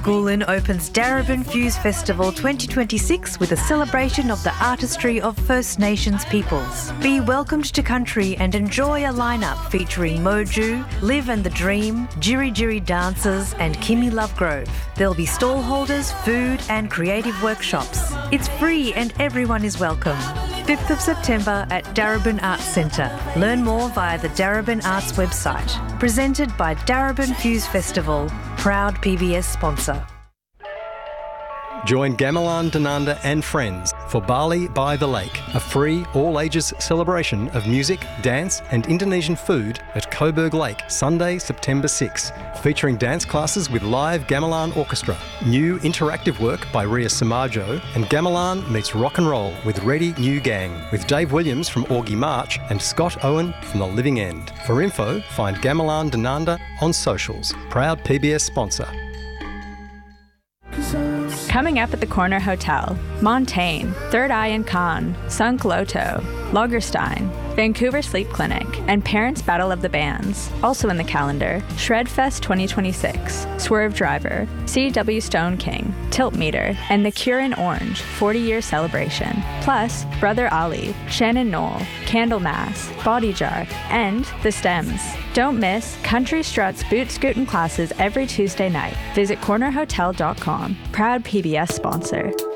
Schoolin opens Darebin Fuse Festival 2026 with a celebration of the artistry of First Nations peoples. Be welcomed to country and enjoy a lineup featuring Moju, Live and the Dream, Jiri Jiri Dancers and Kimmy Lovegrove. There'll be stall holders, food and creative workshops. It's free and everyone is welcome. 5th of September at Darebin Arts Centre. Learn more via the Darebin Arts website. Presented by Darebin Fuse Festival, proud PBS sponsor. Join Gamelan Dhananda and friends for Bali by the Lake, a free all-ages celebration of music, dance and Indonesian food at Coburg Lake, Sunday, September 6, featuring dance classes with live gamelan orchestra, new interactive work by Ria Samajo, and Gamelan meets rock and roll with Ready New Gang, with Dave Williams from Augie March and Scott Owen from The Living End. For info, find Gamelan Dhananda on socials. Proud PBS sponsor. Coming up at the Corner Hotel, Montaigne, Third Eye and Khan, Sunk Loto, Lagerstein, Vancouver Sleep Clinic, and Parents Battle of the Bands. Also in the calendar, Shredfest 2026, Swerve Driver, C.W. Stone King, Tilt Meter, and The Cure in Orange 40-year celebration. Plus, Brother Ali, Shannon Knoll, Candlemass, Body Jar, and The Stems. Don't miss Country Struts Boot Scootin' classes every Tuesday night. Visit cornerhotel.com. Proud PBS sponsor.